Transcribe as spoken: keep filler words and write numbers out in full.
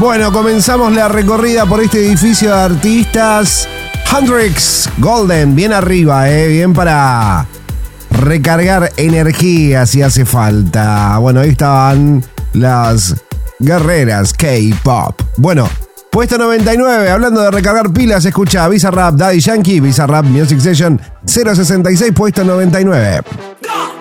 Bueno, comenzamos la recorrida por este edificio de artistas. Hendrix Golden, bien arriba, eh, bien para recargar energía si hace falta. Bueno, ahí estaban las guerreras K-pop. Bueno, puesto noventa y nueve, hablando de recargar pilas, escucha Bizarrap, Daddy Yankee, Bizarrap Music Session cero sesenta y seis, puesto noventa y nueve.